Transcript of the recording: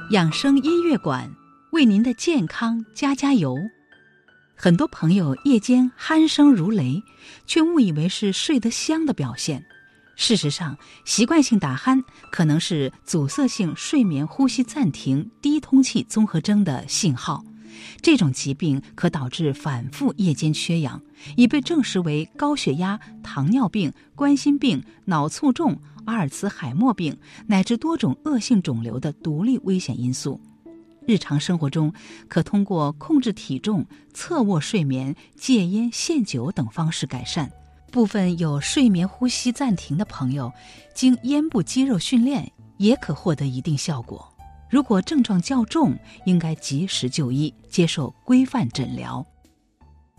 养生音乐馆为您的健康加加油。很多朋友夜间鼾声如雷，却误以为是睡得香的表现。事实上，习惯性打鼾可能是阻塞性睡眠呼吸暂停低通气综合征的信号。这种疾病可导致反复夜间缺氧，已被证实为高血压、糖尿病、冠心病、脑卒中、阿尔茨海默病乃至多种恶性肿瘤的独立危险因素。日常生活中可通过控制体重、侧卧睡眠、戒烟限酒等方式改善。部分有睡眠呼吸暂停的朋友，经咽部肌肉训练也可获得一定效果。如果症状较重，应该及时就医，接受规范诊疗。